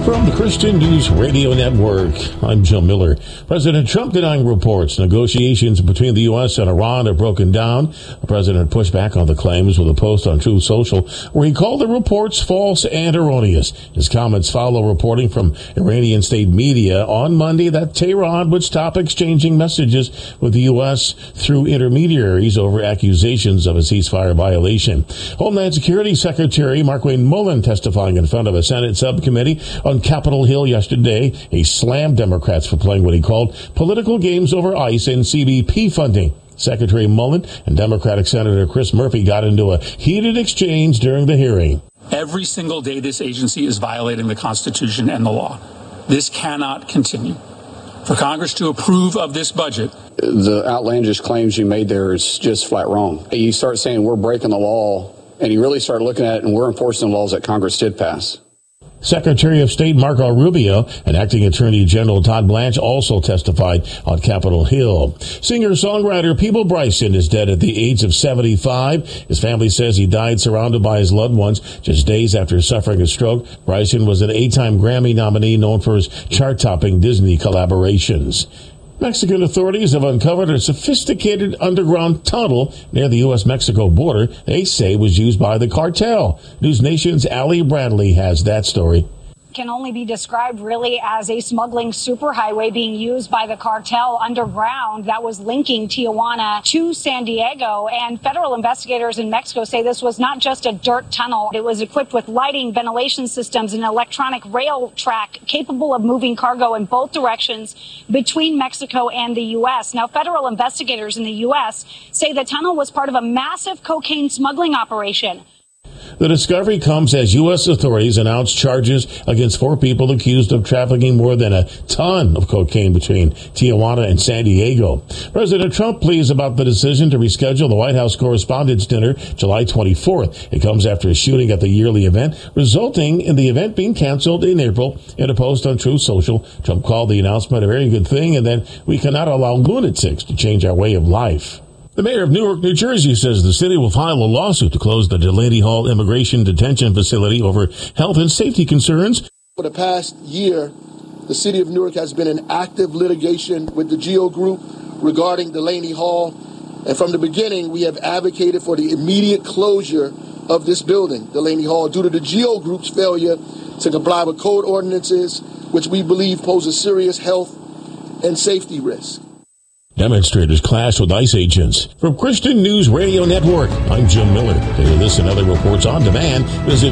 From the Christian News Radio Network, I'm Joe Miller. President Trump denying reports negotiations between the U.S. and Iran have broken down. The president pushed back on the claims with a post on Truth Social where he called the reports false and erroneous. His comments follow reporting from Iranian state media on Monday that Tehran would stop exchanging messages with the U.S. through intermediaries over accusations of a ceasefire violation. Homeland Security Secretary Markwayne Mullin testifying in front of a Senate subcommittee on Capitol Hill yesterday. He slammed Democrats for playing what he called political games over ICE and CBP funding. Secretary Mullin and Democratic Senator Chris Murphy got into a heated exchange during the hearing. Every single day this agency is violating the Constitution and the law. This cannot continue. For Congress to approve of this budget, the outlandish claims you made there is just flat wrong. You start saying we're breaking the law, and you really start looking at it, and we're enforcing laws that Congress did pass. Secretary of State Marco Rubio and Acting Attorney General Todd Blanche also testified on Capitol Hill. Singer-songwriter Peabo Bryson is dead at the age of 75. His family says he died surrounded by his loved ones just days after suffering a stroke. Bryson was an 8-time Grammy nominee known for his chart-topping Disney collaborations. Mexican authorities have uncovered a sophisticated underground tunnel near the U.S.-Mexico border they say was used by the cartel. News Nation's Allie Bradley has that story. Can only be described really as a smuggling superhighway being used by the cartel underground that was linking Tijuana to San Diego. And federal investigators in Mexico say this was not just a dirt tunnel. It was equipped with lighting, ventilation systems, and electronic rail track capable of moving cargo in both directions between Mexico and the U.S. Now, federal investigators in the U.S. say the tunnel was part of a massive cocaine smuggling operation. The discovery comes as U.S. authorities announced charges against 4 people accused of trafficking more than a ton of cocaine between Tijuana and San Diego. President Trump pleased about the decision to reschedule the White House Correspondents' Dinner July 24th. It comes after a shooting at the yearly event, resulting in the event being canceled in April. In a post on Truth Social, Trump called the announcement a very good thing and that we cannot allow lunatics to change our way of life. The mayor of Newark, New Jersey says the city will file a lawsuit to close the Delaney Hall Immigration Detention Facility over health and safety concerns. For the past year, the city of Newark has been in active litigation with the GEO Group regarding Delaney Hall. And from the beginning, we have advocated for the immediate closure of this building, Delaney Hall, due to the GEO Group's failure to comply with code ordinances, which we believe pose a serious health and safety risk. Demonstrators clashed with ICE agents. From Christian News Radio Network, I'm Jim Miller. To hear this and other reports on demand, visit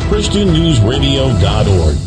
ChristianNewsRadio.org.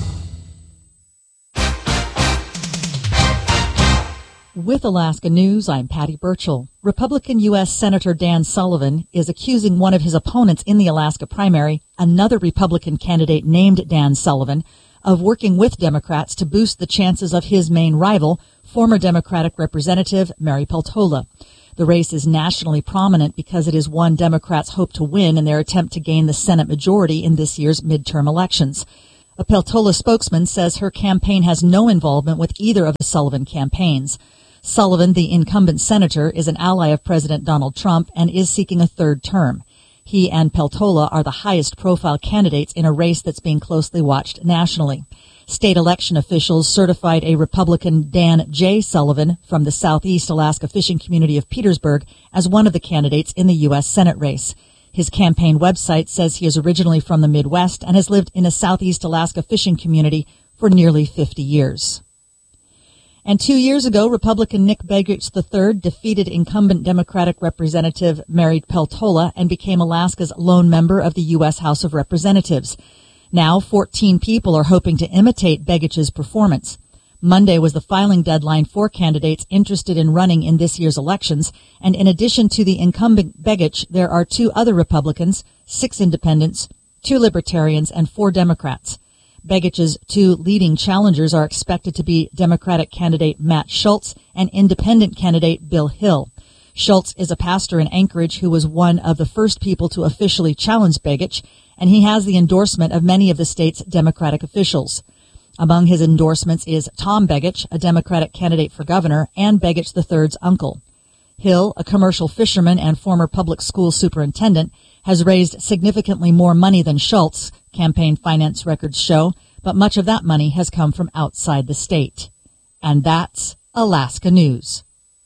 With Alaska News, I'm Patty Burchell. Republican U.S. Senator Dan Sullivan is accusing one of his opponents in the Alaska primary, another Republican candidate named Dan Sullivan, of working with Democrats to boost the chances of his main rival, former Democratic Representative Mary Peltola. The race is nationally prominent because it is one Democrats hope to win in their attempt to gain the Senate majority in this year's midterm elections. A Peltola spokesman says her campaign has no involvement with either of the Sullivan campaigns. Sullivan, the incumbent senator, is an ally of President Donald Trump and is seeking a third term. He and Peltola are the highest profile candidates in a race that's being closely watched nationally. State election officials certified a Republican Dan J. Sullivan from the Southeast Alaska fishing community of Petersburg as one of the candidates in the U.S. Senate race. His campaign website says he is originally from the Midwest and has lived in a Southeast Alaska fishing community for nearly 50 years. And 2 years ago, Republican Nick Begich III defeated incumbent Democratic Representative Mary Peltola and became Alaska's lone member of the U.S. House of Representatives. Now, 14 people are hoping to imitate Begich's performance. Monday was the filing deadline for candidates interested in running in this year's elections, and in addition to the incumbent Begich, there are 2 other Republicans, 6 independents, 2 libertarians, and 4 Democrats. Begich's 2 leading challengers are expected to be Democratic candidate Matt Schultz and independent candidate Bill Hill. Schultz is a pastor in Anchorage who was one of the first people to officially challenge Begich, and he has the endorsement of many of the state's Democratic officials. Among his endorsements is Tom Begich, a Democratic candidate for governor, and Begich III's uncle. Hill, a commercial fisherman and former public school superintendent, has raised significantly more money than Schultz, campaign finance records show, but much of that money has come from outside the state. And that's Alaska News.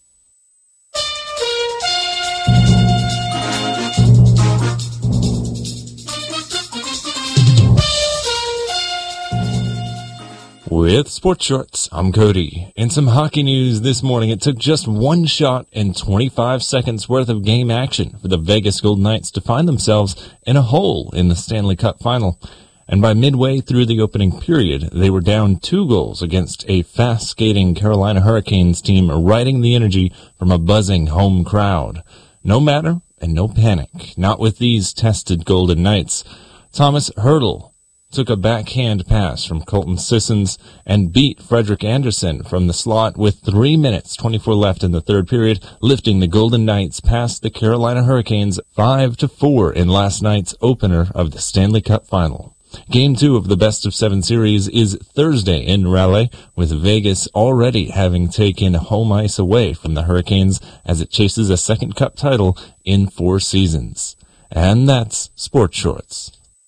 With Sports Shorts, I'm Cody. In some hockey news this morning, it took just one shot and 25 seconds worth of game action for the Vegas Golden Knights to find themselves in a hole in the Stanley Cup final. And by midway through the opening period, they were down 2 goals against a fast-skating Carolina Hurricanes team riding the energy from a buzzing home crowd. No matter and no panic, not with these tested Golden Knights. Thomas Hertl took a backhand pass from Colton Sissons and beat Frederik Andersen from the slot with 3 minutes 24 left in the third period, lifting the Golden Knights past the Carolina Hurricanes 5-4 in last night's opener of the Stanley Cup Final. Game 2 of the best-of-7 series is Thursday in Raleigh, with Vegas already having taken home ice away from the Hurricanes as it chases a second Cup title in 4 seasons. And that's Sports Shorts.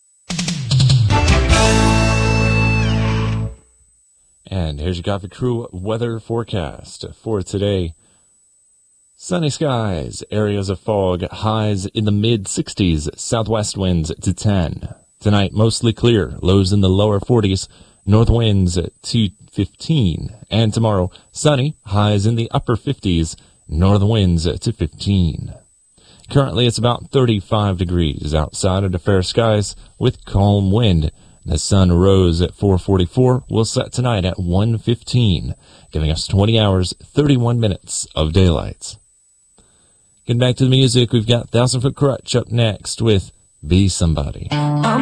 And here's your Coffee Crew weather forecast for today. Sunny skies, areas of fog, highs in the mid-60s, southwest winds to 10. Tonight, mostly clear, lows in the lower 40s, north winds to 15. And tomorrow, sunny, highs in the upper 50s, north winds to 15. Currently, it's about 35 degrees outside under fair skies with calm wind. The sun rose at 4:44, will set tonight at 1:15, giving us 20 hours, 31 minutes of daylight. Getting back to the music, we've got 1,000 Foot Crutch up next with Be Somebody.